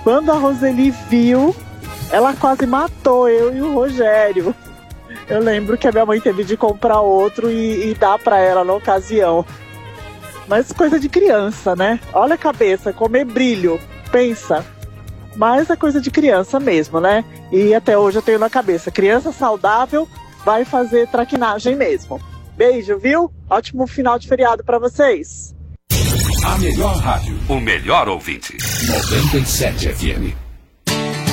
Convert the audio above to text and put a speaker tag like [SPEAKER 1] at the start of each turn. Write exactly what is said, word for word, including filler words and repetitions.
[SPEAKER 1] Quando a Roseli viu, ela quase matou eu e o Rogério. Eu lembro que a minha mãe teve de comprar outro e, e dar pra ela na ocasião. Mas coisa de criança, né? Olha a cabeça, comer brilho, pensa. Mas é coisa de criança mesmo, né? E até hoje eu tenho na cabeça, criança saudável vai fazer traquinagem mesmo. Beijo, viu? Ótimo final de feriado pra vocês.
[SPEAKER 2] A melhor rádio, o melhor ouvinte. noventa e sete F M.